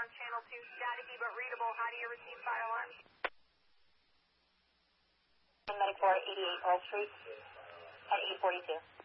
on channel 2, staticky but readable. How do you receive fire alarms? Medic 4, 88 Earl Street at 842.